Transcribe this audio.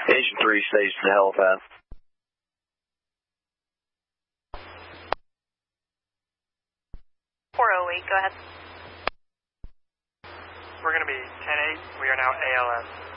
Agent 3 stays to the helipad. Go ahead. We're going to be 10-8. We are now ALS.